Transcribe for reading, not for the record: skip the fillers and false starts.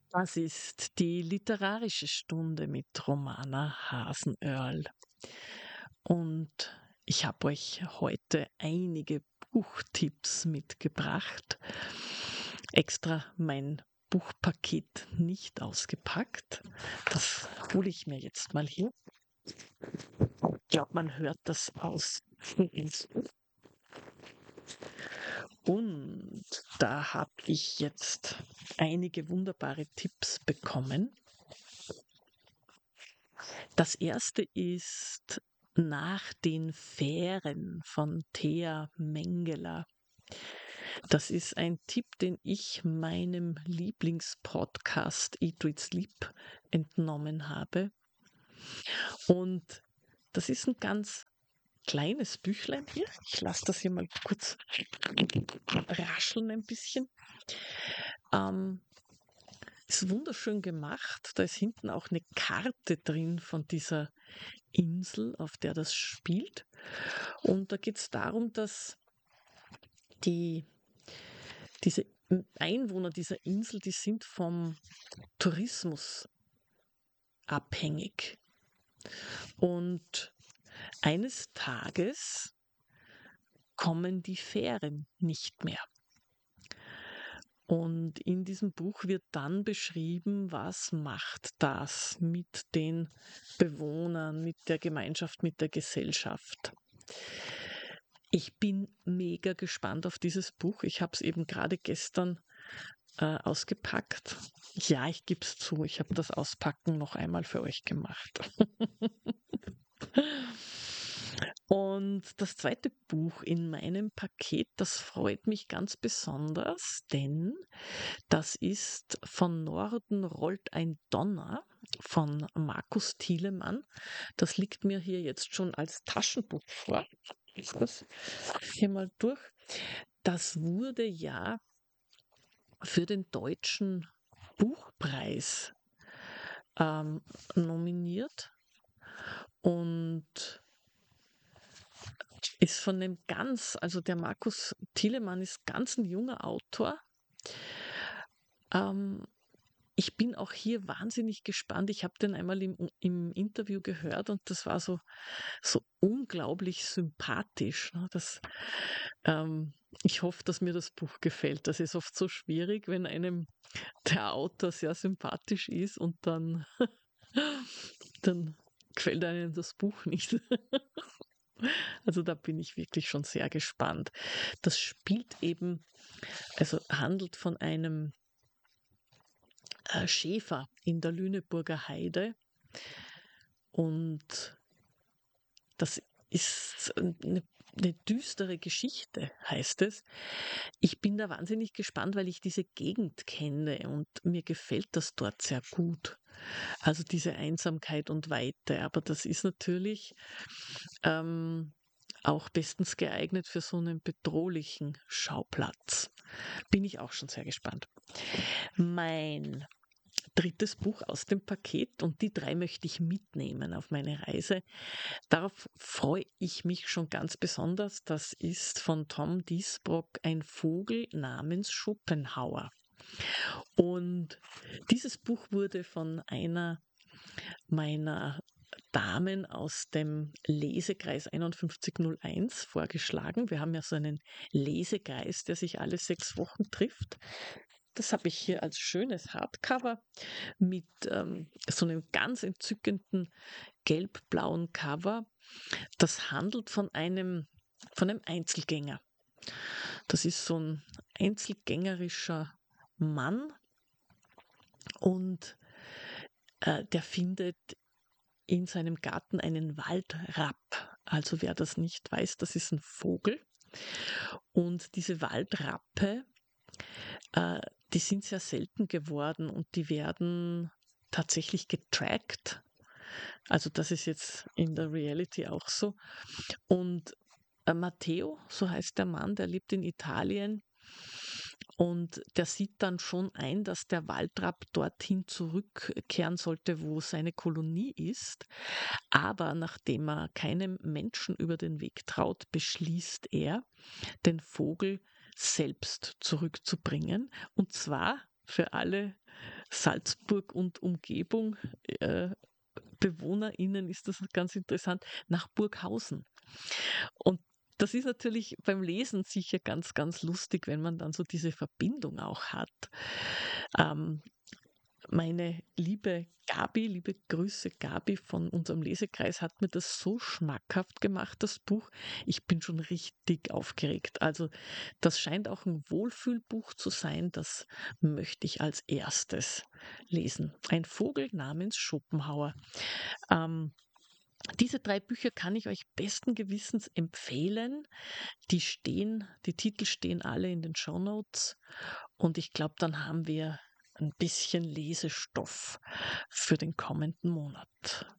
Das ist die literarische Stunde mit Romana Hasenöhrl. Und ich habe euch heute einige Buchtipps mitgebracht. Extra mein Buchpaket nicht ausgepackt. Das hole ich mir jetzt mal hier. Ich glaube, man hört das aus. Und da habe ich jetzt einige wunderbare Tipps bekommen. Das erste ist Nach den Fähren von Thea Mengeler. Das ist ein Tipp, den ich meinem Lieblingspodcast Eat, Read, Sleep entnommen habe. Und das ist ein ganz kleines Büchlein hier. Ich lasse das hier mal kurz rascheln ein bisschen. Ist wunderschön gemacht. Da ist hinten auch eine Karte drin von dieser Insel, auf der das spielt. Und da geht es darum, dass diese Einwohner dieser Insel, die sind vom Tourismus abhängig. Und eines Tages kommen die Fähren nicht mehr. Und in diesem Buch wird dann beschrieben, was macht das mit den Bewohnern, mit der Gemeinschaft, mit der Gesellschaft. Ich bin mega gespannt auf dieses Buch. Ich habe es eben gerade gestern ausgepackt. Ja, ich gebe es zu, ich habe das Auspacken noch einmal für euch gemacht. Und das zweite Buch in meinem Paket, das freut mich ganz besonders, denn das ist Von Norden rollt ein Donner von Markus Thielemann. Das liegt mir hier jetzt schon als Taschenbuch vor. Ich das hier mal durch. Das wurde ja für den Deutschen Buchpreis nominiert und ist von dem also der Markus Thielemann ist ganz ein junger Autor. Ähm, Ich bin auch hier wahnsinnig gespannt. Ich habe den einmal im Interview gehört und das war so unglaublich sympathisch. Ne? Ich hoffe, dass mir das Buch gefällt. Das ist oft so schwierig, wenn einem der Autor sehr sympathisch ist und dann gefällt einem das Buch nicht. Also da bin ich wirklich schon sehr gespannt. Das spielt eben, also handelt von einem Schäfer in der Lüneburger Heide und das ist eine düstere Geschichte, heißt es. Ich bin da wahnsinnig gespannt, weil ich diese Gegend kenne und mir gefällt das dort sehr gut. Also diese Einsamkeit und Weite. Aber das ist natürlich ähm, auch bestens geeignet für so einen bedrohlichen Schauplatz. Bin ich auch schon sehr gespannt. Mein drittes Buch aus dem Paket und die drei möchte ich mitnehmen auf meine Reise. Darauf freue ich mich schon ganz besonders. Das ist von Tom Diesbrock Ein Vogel namens Schopenhauer. Und dieses Buch wurde von einer meiner Damen aus dem Lesekreis 5101 vorgeschlagen. Wir haben ja so einen Lesekreis, der sich alle 6 Wochen trifft. Das habe ich hier als schönes Hardcover mit so einem ganz entzückenden gelb-blauen Cover. Das handelt von einem Einzelgänger. Das ist so ein einzelgängerischer Mann und der findet in seinem Garten einen Waldrapp. Also wer das nicht weiß, das ist ein Vogel. Und diese Waldrappe, äh, die sind sehr selten geworden und die werden tatsächlich getrackt. Also das ist jetzt in der Reality auch so. Und Matteo, so heißt der Mann, der lebt in Italien und der sieht dann schon ein, dass der Waldrapp dorthin zurückkehren sollte, wo seine Kolonie ist. Aber nachdem er keinem Menschen über den Weg traut, beschließt er, den Vogel selbst zurückzubringen. Und zwar für alle Salzburg und Umgebung, äh, BewohnerInnen ist das ganz interessant, nach Burghausen. Und das ist natürlich beim Lesen sicher ganz, ganz lustig, wenn man dann so diese Verbindung auch hat. Ähm, Meine liebe Gabi, liebe Grüße Gabi von unserem Lesekreis, hat mir das so schmackhaft gemacht, das Buch. Ich bin schon richtig aufgeregt. Also das scheint auch ein Wohlfühlbuch zu sein. Das möchte ich als erstes lesen. Ein Vogel namens Schopenhauer. Ähm, Diese 3 Bücher kann ich euch besten Gewissens empfehlen. Die Titel stehen alle in den Shownotes und ich glaube, dann haben wir ein bisschen Lesestoff für den kommenden Monat.